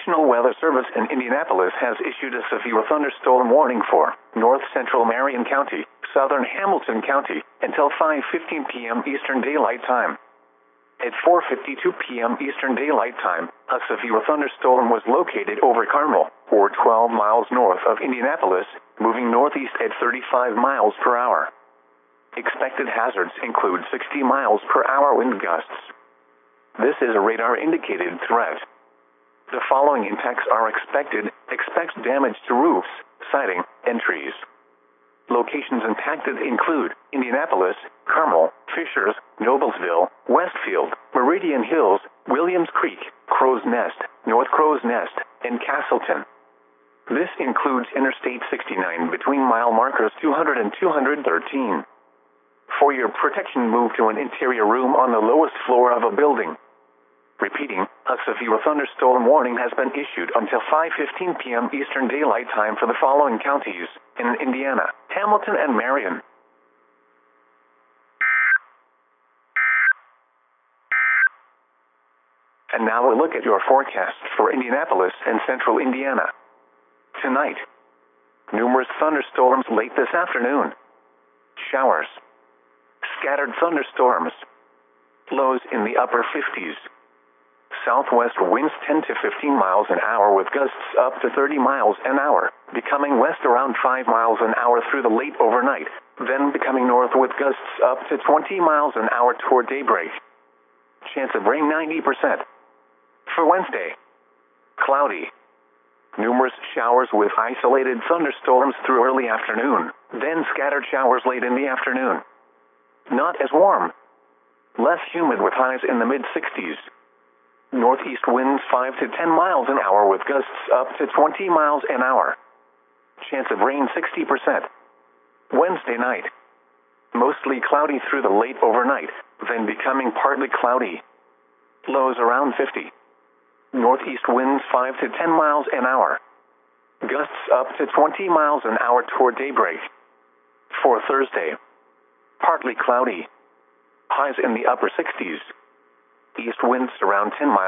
National Weather Service in Indianapolis has issued a severe thunderstorm warning for north central Marion County, southern Hamilton County, until 5:15 p.m. Eastern Daylight Time. At 4:52 p.m. Eastern Daylight Time, a severe thunderstorm was located over Carmel, or 12 miles north of Indianapolis, moving northeast at 35 miles per hour. Expected hazards include 60 miles per hour wind gusts. This is a radar-indicated threat. The following impacts are expected. Expect damage to roofs, siding, and trees. Locations impacted include Indianapolis, Carmel, Fishers, Noblesville, Westfield, Meridian Hills, Williams Creek, Crow's Nest, North Crow's Nest, and Castleton. This includes Interstate 69 between mile markers 200 and 213. For your protection, move to an interior room on the lowest floor of a building. Repeating, a severe thunderstorm warning has been issued until 5:15 p.m. Eastern Daylight Time for the following counties in Indiana: Hamilton and Marion. And now a look at your forecast for Indianapolis and central Indiana. Tonight, numerous thunderstorms late this afternoon. Showers. Scattered thunderstorms. Lows in the upper 50s. Southwest winds 10 to 15 miles an hour with gusts up to 30 miles an hour, becoming west around 5 miles an hour through the late overnight, then becoming north with gusts up to 20 miles an hour toward daybreak. Chance of rain 90%. For Wednesday, cloudy. Numerous showers with isolated thunderstorms through early afternoon, then scattered showers late in the afternoon. Not as warm. Less humid with highs in the mid-60s. Northeast winds 5 to 10 miles an hour with gusts up to 20 miles an hour. Chance of rain 60%. Wednesday night. Mostly cloudy through the late overnight, then becoming partly cloudy. Lows around 50. Northeast winds 5 to 10 miles an hour. Gusts up to 20 miles an hour toward daybreak. For Thursday, partly cloudy. Highs in the upper 60s. East winds around 10 miles